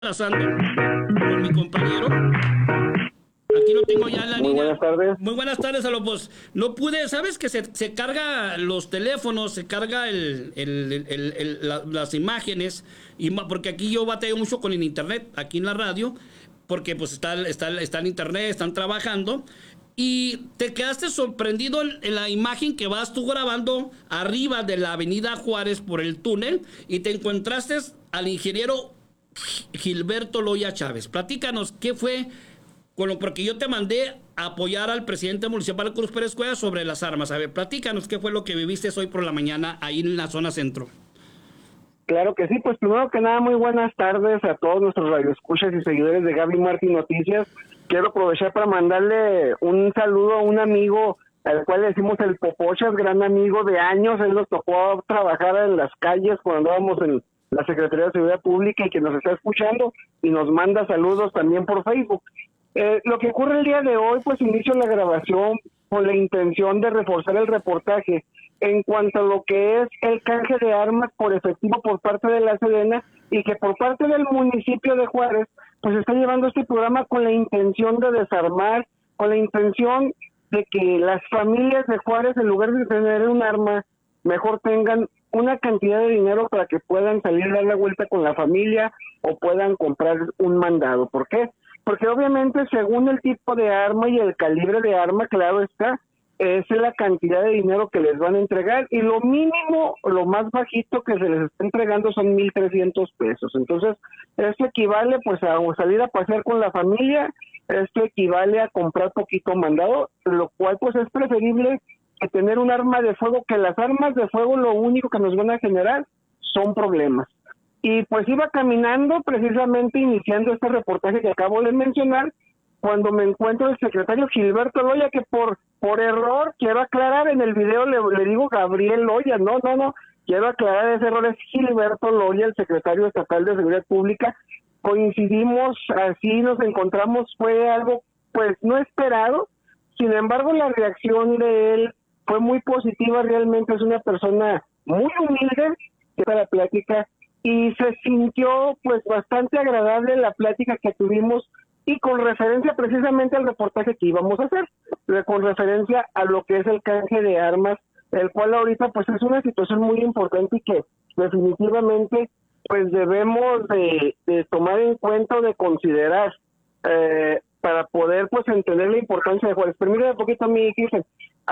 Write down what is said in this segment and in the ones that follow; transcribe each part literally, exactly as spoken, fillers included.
Pasando con mi compañero. Aquí lo tengo ya en la Muy línea. buenas tardes. Muy buenas tardes, Alo. Pues no pude, ¿sabes? Que se, se carga los teléfonos, se carga el, el, el, el, el la, las imágenes, y porque aquí yo batallo mucho con el internet, aquí en la radio, porque pues está, está, está en internet, están trabajando, y te quedaste sorprendido en la imagen que vas tú grabando arriba de la avenida Juárez por el túnel, y te encontraste al ingeniero Gilberto Loya Chávez. Platícanos, ¿qué fue con lo porque yo te mandé a apoyar al presidente municipal Cruz Pérez Cuellar sobre las armas? A ver, platícanos, ¿qué fue lo que viviste hoy por la mañana ahí en la zona centro? Claro que sí, pues primero que nada, muy buenas tardes a todos nuestros radioescuchas y seguidores de Gaby Martín Noticias. Quiero aprovechar para mandarle un saludo a un amigo al cual le decimos el Popochas, gran amigo de años. Él nos tocó trabajar en las calles cuando andábamos en la Secretaría de Seguridad Pública y que nos está escuchando y nos manda saludos también por Facebook. Eh, lo que ocurre el día de hoy, pues inicio la grabación con la intención de reforzar el reportaje en cuanto a lo que es el canje de armas por efectivo por parte de la Sedena, y que por parte del municipio de Juárez pues está llevando este programa con la intención de desarmar, con la intención de que las familias de Juárez, en lugar de tener un arma, mejor tengan una cantidad de dinero para que puedan salir a dar la vuelta con la familia o puedan comprar un mandado. ¿Por qué? Porque obviamente según el tipo de arma y el calibre de arma, claro está, es la cantidad de dinero que les van a entregar, y lo mínimo, lo más bajito que se les está entregando son mil trescientos pesos. Entonces, esto equivale pues a salir a pasear con la familia, esto equivale a comprar poquito mandado, lo cual pues es preferible que tener un arma de fuego, que las armas de fuego lo único que nos van a generar son problemas. Y pues iba caminando precisamente iniciando este reportaje que acabo de mencionar, cuando me encuentro el secretario Gilberto Loya, que por por error, quiero aclarar, en el video le, le digo Gabriel Loya, no, no, no, quiero aclarar ese error, es Gilberto Loya, el secretario estatal de Seguridad Pública. Coincidimos, así nos encontramos, fue algo pues no esperado, sin embargo la reacción de él fue muy positiva, realmente es una persona muy humilde, que está la plática, y se sintió pues bastante agradable la plática que tuvimos, y con referencia precisamente al reportaje que íbamos a hacer, con referencia a lo que es el canje de armas, el cual ahorita pues es una situación muy importante y que definitivamente pues debemos de, de tomar en cuenta, de considerar, eh, para poder pues entender la importancia de Juárez. Permítame un poquito a mí, Kirsten.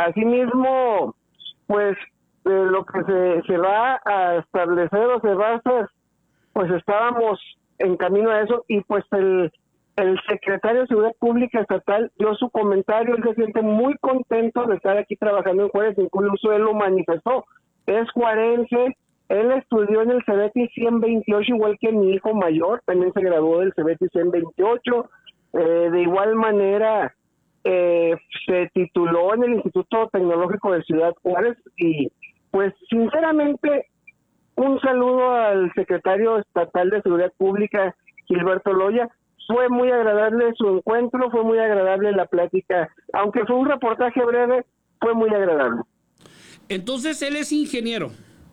Asimismo, pues de lo que se, se va a establecer o se va a hacer, pues estábamos en camino a eso, y pues el El secretario de Seguridad Pública Estatal dio su comentario, él se siente muy contento de estar aquí trabajando en Juárez, incluso él lo manifestó, es juarense, él estudió en el CEBETI ciento veintiocho, igual que mi hijo mayor, también se graduó del CEBETI ciento veintiocho, eh, de igual manera eh, se tituló en el Instituto Tecnológico de Ciudad Juárez, y pues sinceramente un saludo al secretario estatal de Seguridad Pública, Gilberto Loya. Fue muy agradable su encuentro, fue muy agradable la plática, aunque fue un reportaje breve, fue muy agradable. Entonces él es ingeniero.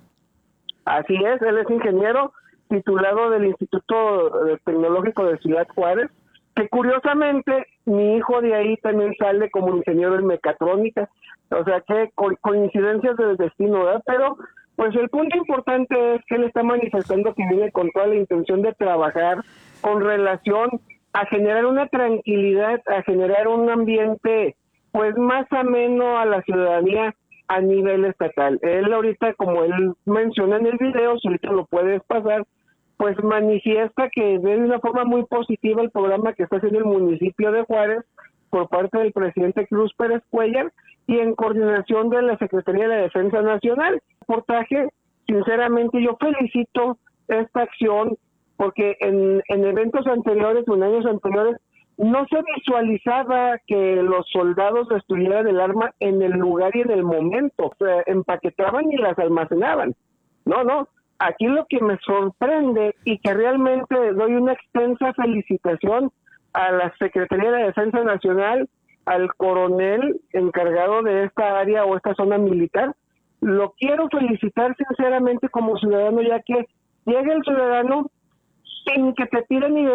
Así es, él es ingeniero titulado del Instituto Tecnológico de Ciudad Juárez, que curiosamente mi hijo de ahí también sale como ingeniero en mecatrónica, o sea que co- coincidencias del destino, ¿verdad? Pero pues el punto importante es que él está manifestando que viene con toda la intención de trabajar con relación a generar una tranquilidad, a generar un ambiente pues más ameno a la ciudadanía a nivel estatal. Él ahorita, como él menciona en el video, si ahorita lo puedes pasar, pues manifiesta que ve de una forma muy positiva el programa que está haciendo el municipio de Juárez por parte del presidente Cruz Pérez Cuellar y en coordinación de la Secretaría de la Defensa Nacional. Reportaje, sinceramente yo felicito esta acción, porque en, en eventos anteriores, en años anteriores, no se visualizaba que los soldados estuvieran el arma en el lugar y en el momento, o sea, empaquetaban y las almacenaban. No, no, aquí lo que me sorprende y que realmente doy una extensa felicitación a la Secretaría de Defensa Nacional, al coronel encargado de esta área o esta zona militar, lo quiero felicitar sinceramente como ciudadano, ya que llega el ciudadano, que ni que te tiren ni